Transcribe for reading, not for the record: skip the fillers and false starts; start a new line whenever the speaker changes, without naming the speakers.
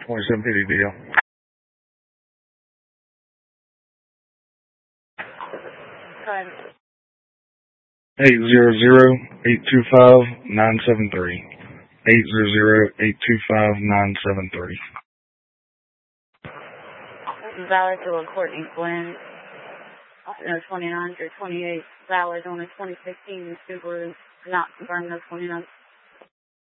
2750 deal.
Time.
800-825-973. 800-825-973.
Valid to Courtney Glenn. 29 through 28. Valid on the 2015 Subaru. Not confirmed, no 29.